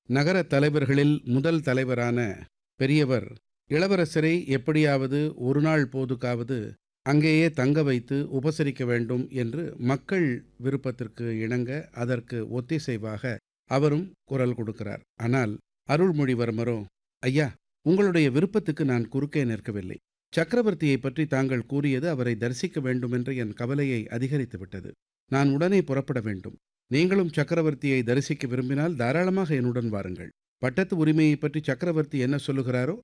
நகர தலைவர்களில் முதல் தலைவரான பெரியவர் இளவரசரை எப்படியாவது ஒரு நாள் போதுக்காவது அங்கேயே தங்க வைத்து உபசரிக்க வேண்டும் என்று மக்கள் விருப்பத்திற்கு இணங்க அதற்கு ஒத்திசைவாக அவரும் குரல் கொடுக்கிறார். ஆனால் அருள்மொழிவர்மரோ, ஐயா, உங்களுடைய விருப்பத்துக்கு நான் குறுக்கே நிற்கவில்லை. சக்கரவர்த்தியை பற்றி தாங்கள் கூறியது அவரை தரிசிக்க வேண்டுமென்ற என் கவலையை அதிகரித்து விட்டது. நான் உடனே புறப்பட வேண்டும். நீங்களும் சக்கரவர்த்தியை தரிசிக்க விரும்பினால் தாராளமாக என்னுடன் வாருங்கள். பட்டத்து உரிமையை பற்றி சக்கரவர்த்தி என்ன சொல்லுகிறாரோ